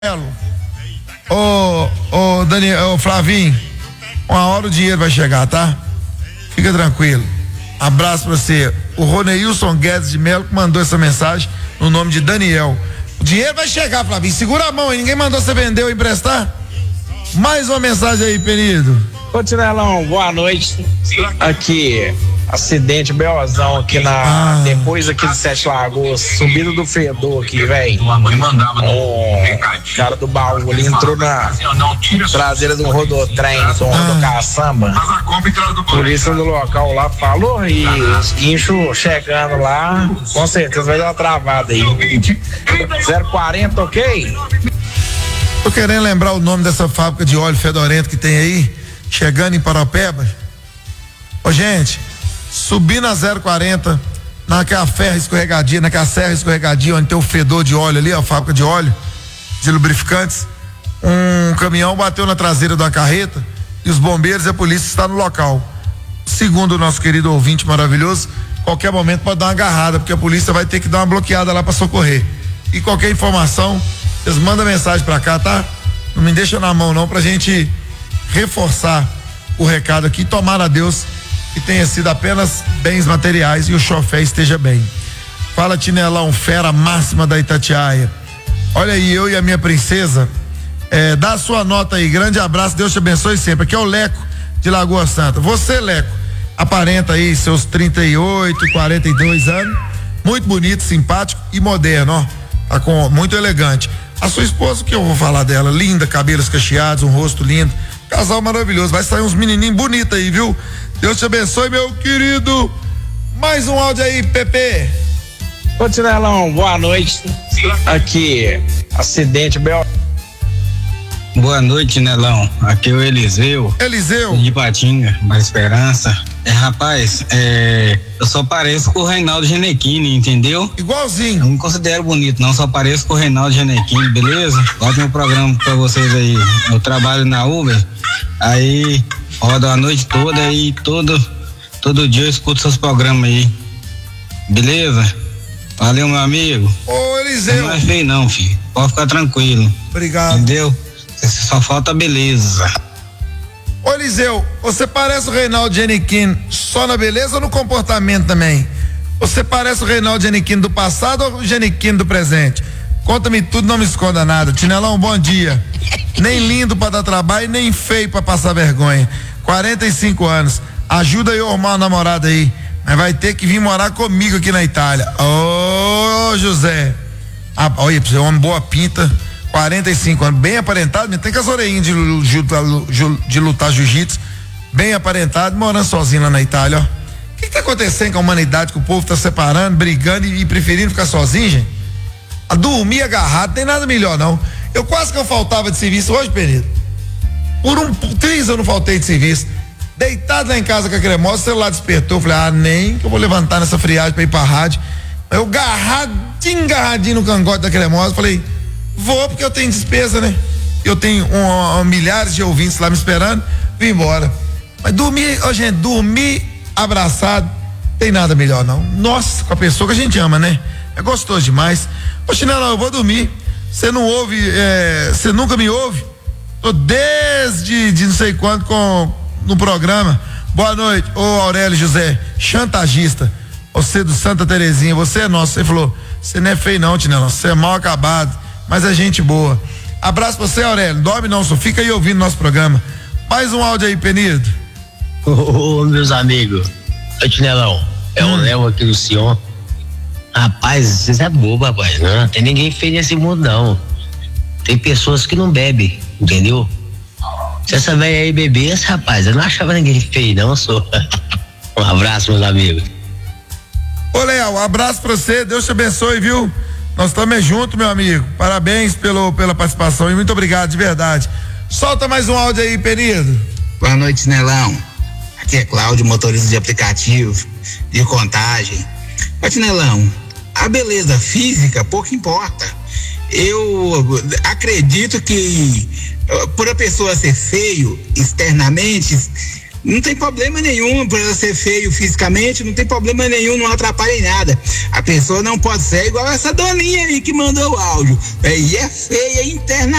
Ô Daniel, ô Flavinho, uma hora o dinheiro vai chegar, tá? Fica tranquilo. Abraço pra você. O Roneilson Guedes de Melo mandou essa mensagem no nome de Daniel. O dinheiro vai chegar, Flavinho. Segura a mão aí. Ninguém mandou você vender ou emprestar? Mais uma mensagem aí, Penido. Ô Tinelão, boa noite. Aqui, acidente beozão aqui depois aqui de Sete Lagoas, subida do Fedor aqui, velho. O cara do baú ali entrou na traseira do rodotrem, do rodocaçamba. Polícia do local lá falou e os guinchos chegando lá, com certeza vai dar uma travada aí. 040, ok? Tô querendo lembrar o nome dessa fábrica de óleo fedorento que tem aí, chegando em Paropeba. Ô gente, subir na 040, naquela serra escorregadia, onde tem o fedor de óleo ali, a fábrica de óleo, de lubrificantes, um caminhão bateu na traseira de uma carreta e os bombeiros e a polícia estão no local. Segundo o nosso querido ouvinte maravilhoso, qualquer momento pode dar uma agarrada, porque a polícia vai ter que dar uma bloqueada lá para socorrer. E qualquer informação, vocês mandam mensagem pra cá, tá? Não me deixa na mão não, pra gente reforçar o recado aqui, tomara a Deus que tenha sido apenas bens materiais e o chofé esteja bem. Fala, Tinelão, fera máxima da Itatiaia. Olha aí, eu e a minha princesa, dá a sua nota aí, grande abraço, Deus te abençoe sempre. Aqui é o Leco de Lagoa Santa. Você, Leco, aparenta aí seus 38, 42 anos, muito bonito, simpático e moderno, ó, tá com, muito elegante. A sua esposa, que eu vou falar dela, linda, cabelos cacheados, um rosto lindo, casal maravilhoso, vai sair uns menininhos bonitos aí, viu? Deus te abençoe, meu querido. Mais um áudio aí, Pepe. Ô Tinelão, boa noite. Aqui, acidente Boa noite, Tinelão. Aqui é o Eliseu de Patinga, mais Esperança. Rapaz, eu só pareço com o Reinaldo Genequini, entendeu? Igualzinho. Eu não me considero bonito, não, só pareço com o Reinaldo Genequini, beleza? Ótimo programa pra vocês aí. Eu trabalho na Uber, aí rodo a noite toda e todo dia eu escuto seus programas aí. Beleza? Valeu, meu amigo. Ô, Eliseu. Não é feio não, filho. Pode ficar tranquilo. Obrigado. Entendeu? Só falta beleza. Ô, Eliseu, você parece o Reinaldo Giannichini só na beleza ou no comportamento também? Você parece o Reinaldo Giannichini do passado ou o Giannichini do presente? Conta-me tudo, não me esconda nada. Tinelão, bom dia. Nem lindo pra dar trabalho, nem feio pra passar vergonha. 45 anos. Ajuda eu a arrumar uma namorada aí. Mas vai ter que vir morar comigo aqui na Itália. Ô, José. Olha, você é um homem boa pinta. 45 anos, bem aparentado, tem com as orelhinhas de lutar jiu-jitsu, bem aparentado, morando sozinho lá na Itália, ó. O que tá acontecendo com a humanidade, que o povo tá separando, brigando e preferindo ficar sozinho, gente? A dormir agarrado, não tem nada melhor não. Eu quase que eu faltava de serviço hoje, Pereira. Por 3 eu não faltei de serviço. Deitado lá em casa com a cremosa, o celular despertou, eu falei, nem que eu vou levantar nessa friagem pra ir pra rádio. Eu agarradinho no cangote da cremosa, falei, vou porque eu tenho despesa, né? Eu tenho milhares de ouvintes lá me esperando, vim embora. Mas dormir abraçado, tem nada melhor não. Nossa, com a pessoa que a gente ama, né? É gostoso demais. Ô, Chinelão, eu vou dormir. Você não ouve, você nunca me ouve? Tô desde não sei quando no programa. Boa noite, ô Aurélio José, chantagista. Você do Santa Terezinha, você é nosso. Você falou, você não é feio não, Tinelão, você é mal acabado, mas é gente boa. Abraço pra você, Aurélio. Dorme não, só fica aí ouvindo nosso programa. Mais um áudio aí, Penido. Ô, meus amigos, ô Tinelão, é o Léo aqui do Sion. Rapaz, vocês é bobo, rapaz. Não tem ninguém feio nesse mundo, não. Tem pessoas que não bebem, entendeu? Se essa velha aí bebesse, rapaz, eu não achava ninguém feio, não, sou. Um abraço, meus amigos. Ô, Léo, abraço pra você, Deus te abençoe, viu? Nós estamos juntos, meu amigo. Parabéns pela participação e muito obrigado, de verdade. Solta mais um áudio aí, Penido. Boa noite, Nelão. Aqui é Cláudio, motorista de aplicativo, de Contagem. Mas, Nelão, a beleza física pouco importa. Eu acredito que por a pessoa ser feio externamente, Não tem problema nenhum por ela ser feio fisicamente, não tem problema nenhum, não atrapalha em nada. A pessoa não pode ser igual essa doninha aí que mandou o áudio. E é feia interna